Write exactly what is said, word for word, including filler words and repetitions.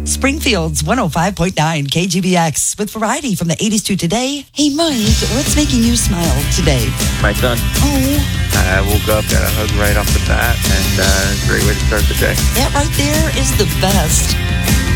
Springfield's one oh five point nine K G B X with variety from the eighties to today. Hey, Mike, what's making you smile today? My son. Oh. I woke up, got a hug right off the bat, and uh, great way to start the day. That right there is the best.